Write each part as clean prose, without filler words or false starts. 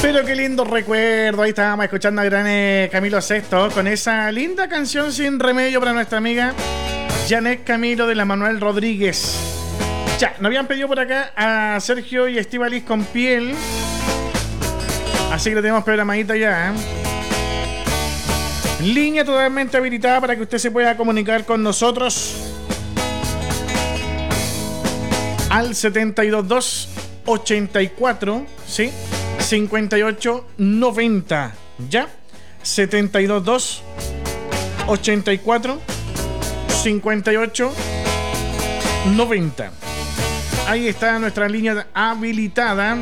Pero qué lindo recuerdo. Ahí estábamos escuchando a gran Camilo Sesto con esa linda canción Sin Remedio para nuestra amiga Janet Camilo de la Manuel Rodríguez. Ya, nos habían pedido por acá a Sergio y Estíbaliz con Piel. Así que lo tenemos programadita ya, ¿eh? Línea totalmente habilitada para que usted se pueda comunicar con nosotros al 722 84, ¿sí? 58 90. ¿Ya? 722 84 58 90. Ahí está nuestra línea habilitada.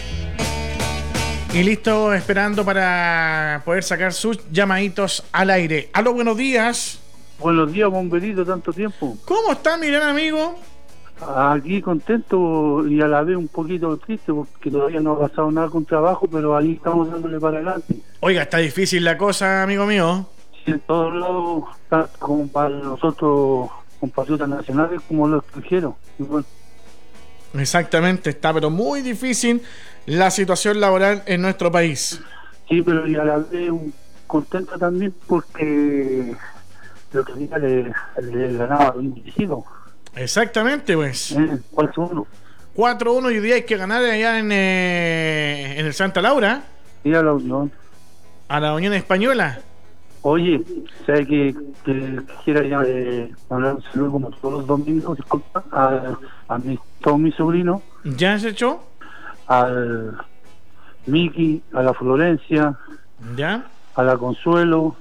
Y listo, esperando para poder sacar sus llamaditos al aire. Aló, buenos días. Buenos días, bomberito, tanto tiempo. ¿Cómo está mi gran amigo? Aquí contento y a la vez un poquito triste porque todavía no ha pasado nada con trabajo, pero ahí estamos dándole para adelante. Oiga, está difícil la cosa, amigo mío. Sí, en todos lados, tanto como para nosotros compatriotas nacionales como los extranjeros. Y bueno, Exactamente, está pero muy difícil la situación laboral en nuestro país. sí, pero y a la vez contento también porque lo que diga le ganaba a los indecisos. Exactamente, pues. 4-1. 4-1 y hoy día hay que ganar allá en el Santa Laura Y a la Unión. a la Unión Española. Oye, ¿sabes que quisiera ya mandar un saludo como todos los domingos, disculpa, a todos mis sobrinos, ¿Ya se echó? al Miki, a la Florencia, ¿Ya? a la Consuelo,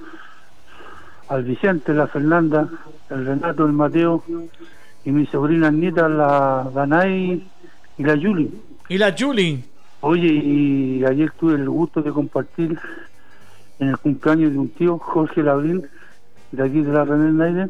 al Vicente, la Fernanda, el Renato, el Mateo, y mis sobrinas nietas, la Danay y la Yuli. ¿Y la Julie? Oye, y ayer tuve el gusto de compartir en el cumpleaños de un tío, Jorge Labrín, de aquí de la René Naiden,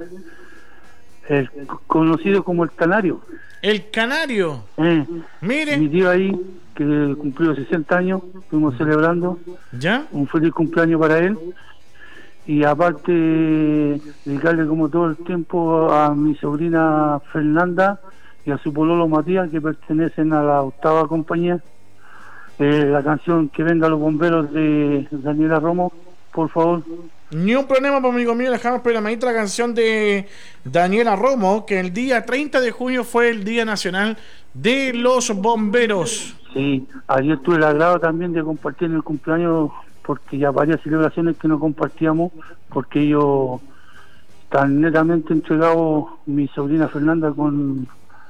el conocido como el Canario. El Canario. Mi Mire. tío ahí, que cumplió 60 años, estuvimos celebrando ¿Ya? un feliz cumpleaños para él. Y aparte, dedicarle como todo el tiempo a mi sobrina Fernanda y a su pololo Matías, que pertenecen a la 8ª compañía. La canción Que Vengan los Bomberos de Daniela Romo, por favor. Ni un problema, pues, amigo mío. Dejamos programadita la canción de Daniela Romo, que el día 30 de junio fue el Día Nacional de los Bomberos. Sí, ayer tuve el agrado también de compartir en el cumpleaños, porque ya varias celebraciones que no compartíamos, porque ellos están netamente entregados, mi sobrina Fernanda con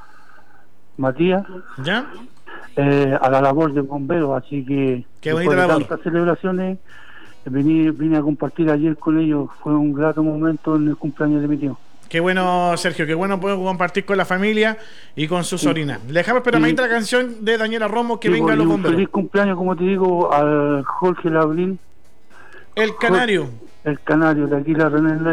Matías, ¿Ya? a la labor de bomberos, así que Qué bonita después de labor. tantas celebraciones vine a compartir ayer con ellos. Fue un grato momento en el cumpleaños de mi tío. Qué bueno, Sergio, qué bueno poder compartir con la familia y con su sobrina. Le dejamos programadita la canción de Daniela Romo, Que Sí, Vengan los un Bomberos. feliz cumpleaños, como te digo, al Jorge Labrín, El Canario. el Canario, de aquí la René